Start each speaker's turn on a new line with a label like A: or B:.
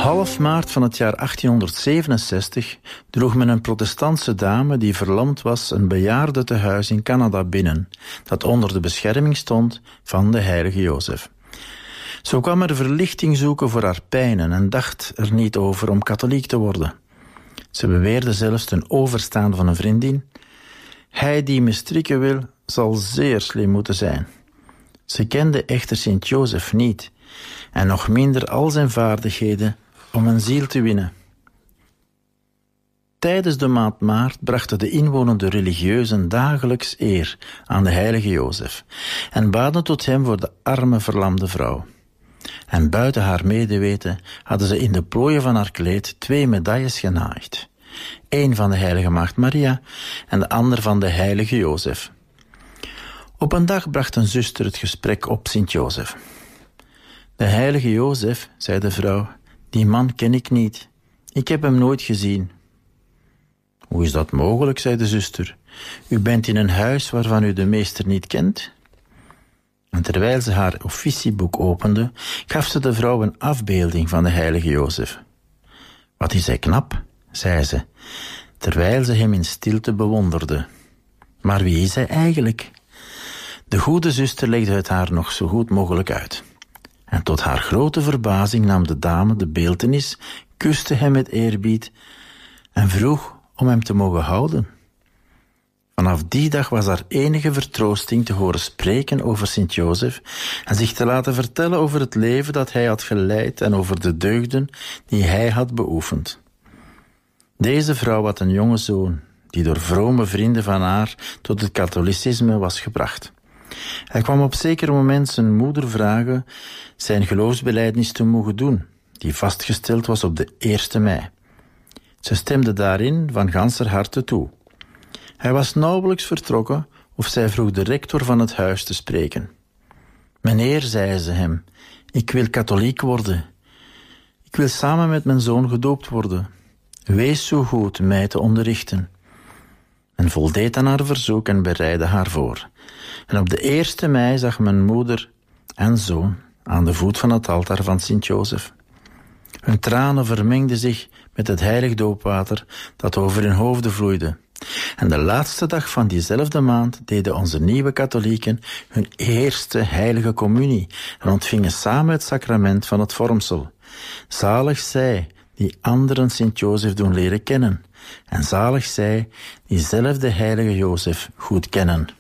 A: half maart van het jaar 1867 droeg men een protestantse dame die verlamd was een bejaardentehuis in Canada binnen, dat onder de bescherming stond van de heilige Jozef. Zo kwam er verlichting zoeken voor haar pijnen en dacht er niet over om katholiek te worden. Ze beweerde zelfs ten overstaan van een vriendin: hij die me strikken wil, zal zeer slim moeten zijn. Ze kende echter Sint-Jozef niet en nog minder al zijn vaardigheden om een ziel te winnen. Tijdens de maand maart brachten de inwonende religieuzen dagelijks eer aan de heilige Jozef en baden tot hem voor de arme verlamde vrouw. En buiten haar medeweten hadden ze in de plooien van haar kleed 2 medailles genaaid. 1 van de heilige maagd Maria en de ander van de heilige Jozef. Op een dag bracht een zuster het gesprek op Sint-Jozef. De heilige Jozef, zei de vrouw, die man ken ik niet. Ik heb hem nooit gezien. Hoe is dat mogelijk, zei de zuster. U bent in een huis waarvan u de meester niet kent. En terwijl ze haar officieboek opende, gaf ze de vrouw een afbeelding van de heilige Jozef. Wat is hij knap, zei ze, terwijl ze hem in stilte bewonderde. Maar wie is hij eigenlijk? De goede zuster legde het haar nog zo goed mogelijk uit. En tot haar grote verbazing nam de dame de beeltenis, kuste hem met eerbied en vroeg om hem te mogen houden. Vanaf die dag was haar enige vertroosting te horen spreken over Sint-Jozef en zich te laten vertellen over het leven dat hij had geleid en over de deugden die hij had beoefend. Deze vrouw had een jonge zoon, die door vrome vrienden van haar tot het katholicisme was gebracht. Hij kwam op zeker moment zijn moeder vragen zijn geloofsbelijdenis te mogen doen, die vastgesteld was op de 1 mei. Ze stemde daarin van ganser harte toe. Hij was nauwelijks vertrokken of zij vroeg de rector van het huis te spreken. Meneer, zei ze hem, ik wil katholiek worden. Ik wil samen met mijn zoon gedoopt worden. Wees zo goed mij te onderrichten. Men voldeed aan haar verzoek en bereidde haar voor. En op de 1 mei zag mijn moeder en zoon aan de voet van het altaar van Sint-Jozef. Hun tranen vermengden zich met het heilig doopwater dat over hun hoofden vloeide. En de laatste dag van diezelfde maand deden onze nieuwe katholieken hun eerste heilige communie en ontvingen samen het sacrament van het vormsel. Zalig zij die anderen Sint-Jozef doen leren kennen, en zalig zij die zelf de heilige Jozef goed kennen.